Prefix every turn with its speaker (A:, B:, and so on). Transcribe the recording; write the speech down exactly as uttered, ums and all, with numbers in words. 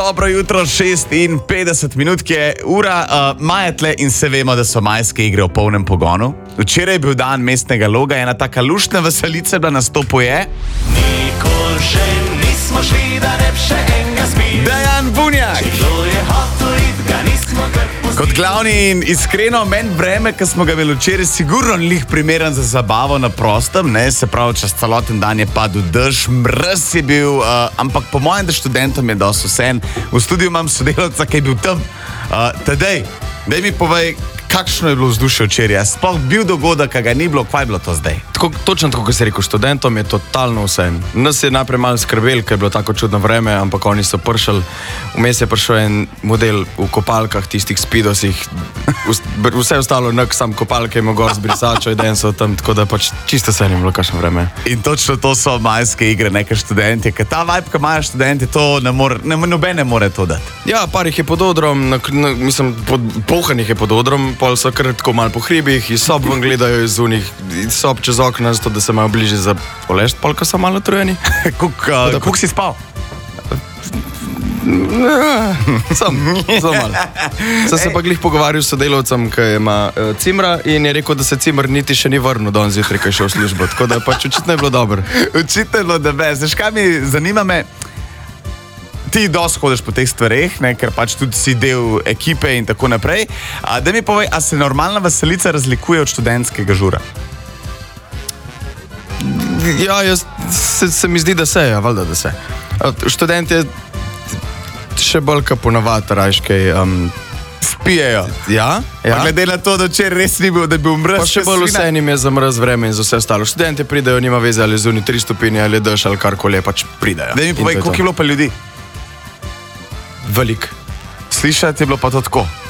A: Dobro jutro, šest in petdeset minut, ki je ura, uh, maja tle in se vemo, da so majske igre v polnem pogonu. Včeraj je bil dan mestnega loga, ena taka luštna veselica bila nastopu je...
B: Nikoli še nismo šli, da ne bi še enega zbil.
A: Dejan Bunjak!
B: Kdo je hotel iti, ga nismo kar pustili.
A: Kot glavni in iskreno, meni vreme, ki smo ga imeli včeraj, sigurno lih primeren za zabavo na prostem, ne, se pravi, čez celoten dan je padel dež, mraz je bil, uh, ampak po mojem, da študentom je dosti vsem. V studiu imam sodelavca, ki je bil tam. Uh, Tadej, daj mi povej, kakšno je bilo vzdušje včeraj? Sploh bil dogodek, a ga ni bilo, kaj je bilo to zdaj?
C: Tako, točno tako, kot si rekel, študentom je totalno vse. Nas je najprej malo skrbel, ker je bilo tako čudno vreme, ampak oni so prišli. Vmes je prišel en model v kopalkah, tistih spidosih, vse ostalo, nek sam kopalke ima gor z brisačo, in so tam, tako da pač čisto se ni bilo kakšno vreme.
A: In točno to so majske igre, neke študenti, ker ta vibe, ki imajo študenti, to ne more, ne, noben ne more to dati.
C: Ja, par jih je pod odrom, na, na, mislim, pod, pohanih je pod odrom, pol so kar tako malo po hribih, iz sob vam gledajo iz unih, iz sob čez okna, zato da se imajo bliže za polešt, pol, ko so malo trujeni.
A: Kako si spal?
C: Sam, zelo malo. Sem se pa glih pogovarjal s sodelavcem, ki ima uh, cimra in je rekel, da se cimr niti še ni vrnil danes zjutraj, ko je šel v službo, tako da pač očitno je bilo dobro.
A: Očitno je bilo, da be. Znaš, kaj mi zanima me, ti dosti hodiš po teh stvareh, ne, ker pač tudi si del ekipe in tako naprej. A, da mi povej, a se normalna veselica razlikuje od študentskega žura?
C: Ja, jaz, se, se mi zdi, da se, ja, valjda, da se. Študent je še bolj ka ponavad, rajškej... Um,
A: Spijejo.
C: Ja, ja.
A: Glede na to, da včeraj res ni bil, da je bil mraz.
C: Pa še bolj vse njim je za mraz vreme in za vse ostalo. Študenti pridejo, nima veze ali zunaj tri stopinje ali dež ali karkoli, pač pridejo.
A: Da mi povej, koliko je bilo pa ljudi?
C: Velik.
A: Slišati je bilo pa to tako.